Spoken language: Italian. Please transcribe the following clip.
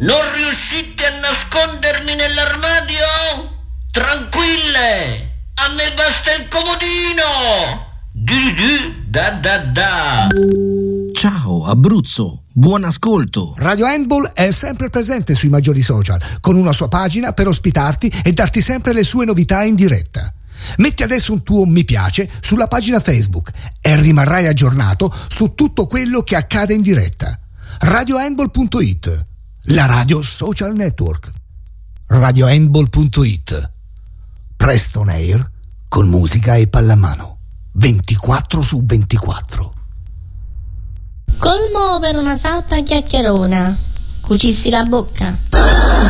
Non riuscite a nascondermi nell'armadio? Tranquille, a me basta il comodino. Da. Ciao Abruzzo, buon ascolto. Radio Handball è sempre presente sui maggiori social, con una sua pagina per ospitarti e darti sempre le sue novità in diretta. Metti adesso un tuo mi piace sulla pagina Facebook e rimarrai aggiornato su tutto quello che accade in diretta. RadioHandball.it, la radio social network. RadioHandball.it, presto on air con musica e pallamano 24/24. Colmo per una salta chiacchierona, cucissi la bocca.